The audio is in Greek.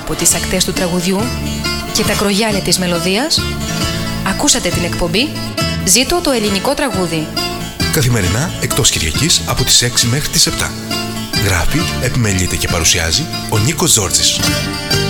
από τις ακτές του τραγουδιού και τα κρογιάλια της μελωδίας, ακούσατε την εκπομπή «Ζήτω το ελληνικό τραγούδι». Καθημερινά εκτός Κυριακής από τις 6 μέχρι τις 7. Γράφει, επιμελείται και παρουσιάζει ο Νίκος Ζόρτζης.